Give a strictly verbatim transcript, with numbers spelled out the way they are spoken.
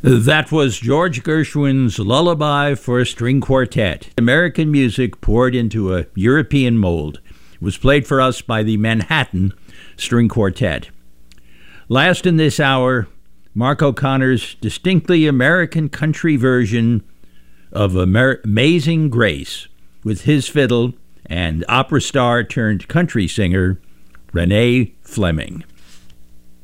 That was George Gershwin's Lullaby for a String Quartet. American music poured into a European mold. It was played for us by the Manhattan String Quartet. Last in this hour, Mark O'Connor's distinctly American country version of Amer- Amazing Grace with his fiddle and opera star turned country singer Renee Fleming.